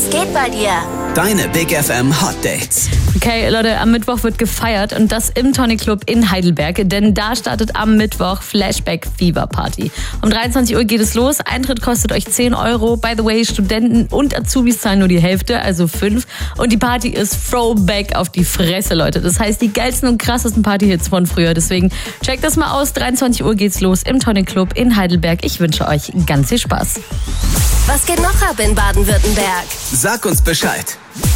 Was geht bei dir? Deine Big FM Hot Dates. Okay, Leute, am Mittwoch wird gefeiert und das im Tonic Club in Heidelberg, denn da startet am Mittwoch Flashback Fever Party. Um 23 Uhr geht es los. Eintritt kostet euch 10 Euro. By the way, Studenten und Azubis zahlen nur die Hälfte, also 5. Und die Party ist Throwback auf die Fresse, Leute. Das heißt, die geilsten und krassesten Partyhits von früher. Deswegen checkt das mal aus. 23 Uhr geht's los im Tonic Club in Heidelberg. Ich wünsche euch ganz viel Spaß. Was geht noch ab in Baden-Württemberg? Sag uns Bescheid.